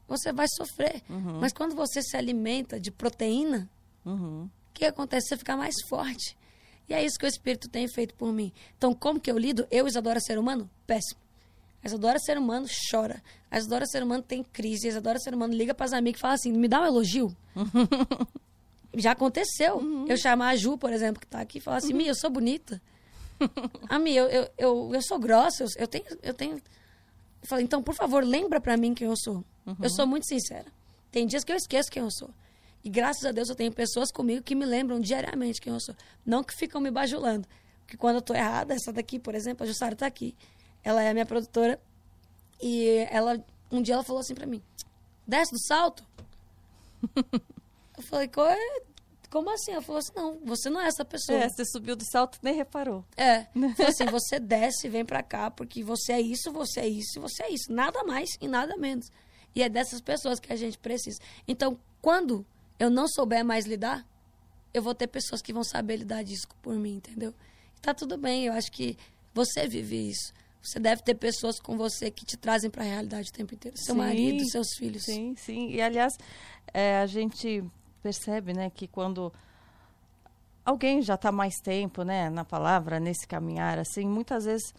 você vai sofrer. Mas quando você se alimenta de proteína, o que acontece? Você fica mais forte. E é isso que o Espírito tem feito por mim. Então, como que eu lido? Eu, Isadora, ser humano? Péssimo. A Isadora, ser humano, chora. A Isadora, ser humano, tem crise. A Isadora, ser humano, liga para as amigas e fala assim, me dá um elogio. Já aconteceu. Eu chamar a Ju, por exemplo, que tá aqui, e falar assim, Mi, eu sou bonita. Mi, eu sou grossa, eu tenho... Eu falei, então, por favor, lembra para mim quem eu sou. Eu sou muito sincera. Tem dias que eu esqueço quem eu sou. E graças a Deus eu tenho pessoas comigo que me lembram diariamente quem eu sou. Não que ficam me bajulando. Porque quando eu tô errada, essa daqui, por exemplo, a Jussara tá aqui. Ela é a minha produtora. E um dia ela falou assim pra mim, desce do salto? Eu falei, como assim? Ela falou assim, não, você não é essa pessoa. Você subiu do salto e nem reparou. Falei assim, você desce e vem pra cá, porque você é isso, você é isso e você é isso. Nada mais e nada menos. E é dessas pessoas que a gente precisa. Então, quando eu não souber mais lidar, eu vou ter pessoas que vão saber lidar disso por mim, entendeu? E tá tudo bem, eu acho que você vive isso. Você deve ter pessoas com você que te trazem para a realidade o tempo inteiro. Seu marido, seus filhos. Sim, sim. E, aliás, a gente percebe, né, que quando alguém já está mais tempo, né, na palavra, nesse caminhar, assim, muitas vezes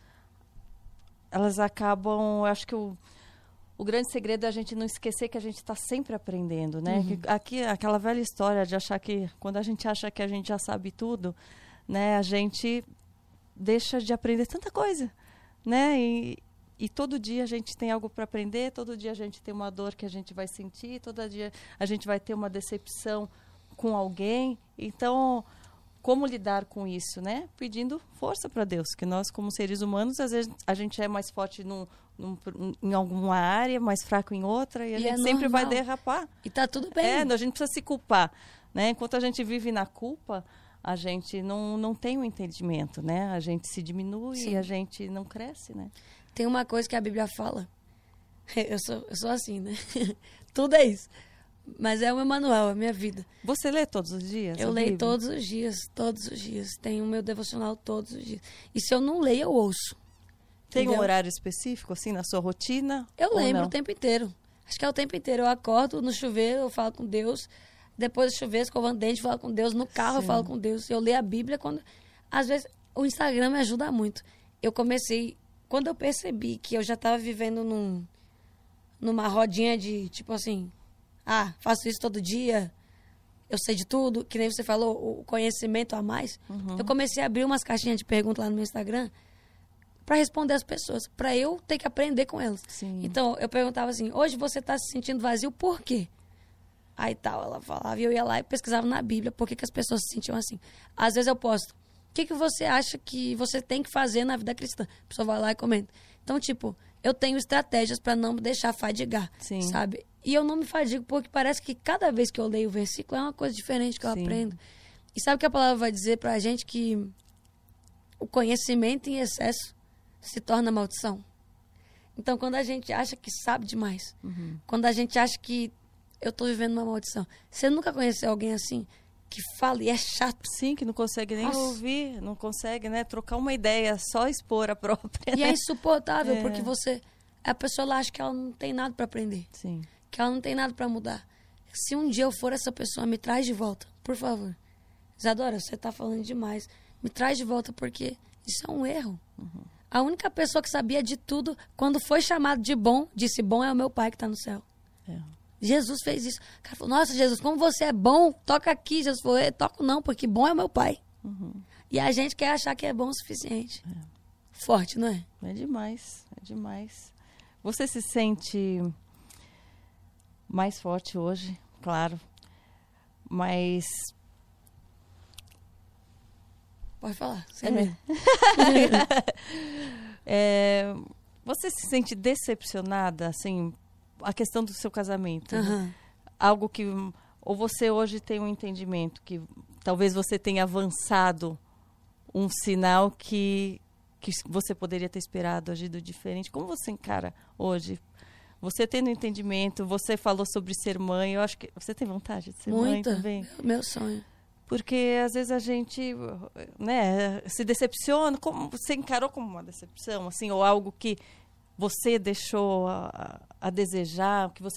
elas acabam... Eu acho que o grande segredo é a gente não esquecer que a gente está sempre aprendendo, né? Que aquela velha história de achar que... Quando a gente acha que a gente já sabe tudo, né, a gente deixa de aprender tanta coisa, né? E todo dia a gente tem algo para aprender, todo dia a gente tem uma dor que a gente vai sentir, todo dia a gente vai ter uma decepção com alguém. Então, como lidar com isso, né? Pedindo força para Deus, que nós, como seres humanos, às vezes a gente é mais forte em alguma área, mais fraco em outra, e a gente sempre vai derrapar. E tá tudo bem. A gente precisa se culpar, né? Enquanto a gente vive na culpa, a gente não tem o entendimento, né? A gente se diminui e a gente não cresce, né? Tem uma coisa que a Bíblia fala. Eu sou assim, né? Tudo é isso. Mas é o meu manual, é a minha vida. Você lê todos os dias? Eu leio todos os dias, todos os dias. Tenho o meu devocional todos os dias. E se eu não leio, eu ouço. Tem um horário específico, assim, na sua rotina? Eu lembro o tempo inteiro. Acho que é o tempo inteiro. Eu acordo no chuveiro, eu falo com Deus. Depois do chuveiro, escovando dente, eu falo com Deus. No carro, eu falo com Deus. Eu leio a Bíblia quando... Às vezes, o Instagram me ajuda muito. Eu comecei... Quando eu percebi que eu já estava vivendo numa rodinha de, tipo assim... faço isso todo dia, eu sei de tudo, que nem você falou, o conhecimento a mais. Eu comecei a abrir umas caixinhas de perguntas lá no meu Instagram para responder as pessoas, para eu ter que aprender com elas. Sim. Então, eu perguntava assim, hoje você está se sentindo vazio, por quê? Aí tal, ela falava, e eu ia lá e pesquisava na Bíblia por que as pessoas se sentiam assim. Às vezes eu posto, o que você acha que você tem que fazer na vida cristã? A pessoa vai lá e comenta. Então, tipo, eu tenho estratégias para não me deixar fadigar, sabe? E eu não me fadigo, porque parece que cada vez que eu leio o versículo é uma coisa diferente que eu aprendo. E sabe o que a palavra vai dizer pra gente? Que o conhecimento em excesso se torna maldição. Então, quando a gente acha que sabe demais, quando a gente acha que eu tô vivendo uma maldição, você nunca conheceu alguém assim? Que fala e é chato. Sim, que não consegue nem ouvir, não consegue, né, trocar uma ideia, só expor a própria. E é insuportável, porque a pessoa lá acha que ela não tem nada para aprender. Sim. Que ela não tem nada para mudar. Se um dia eu for essa pessoa, me traz de volta, por favor. Isadora, você tá falando demais. Me traz de volta, porque isso é um erro. A única pessoa que sabia de tudo, quando foi chamado de bom, disse, bom é o meu pai que tá no céu. Jesus fez isso. O cara falou, nossa, Jesus, como você é bom, toca aqui. Jesus falou, toco não, porque bom é o meu pai. E a gente quer achar que é bom o suficiente. Forte, não é? É demais, é demais. Você se sente mais forte hoje, claro, mas... Pode falar, você se sente decepcionada, assim, a questão do seu casamento? Né? Algo que... Ou você hoje tem um entendimento que talvez você tenha avançado um sinal que você poderia ter esperado, agido diferente. Como você encara hoje? Você tendo entendimento, você falou sobre ser mãe, eu acho que você tem vontade de ser mãe também? Meu sonho. Porque às vezes a gente, né, se decepciona, você encarou como uma decepção, assim, ou algo que você deixou a desejar, que você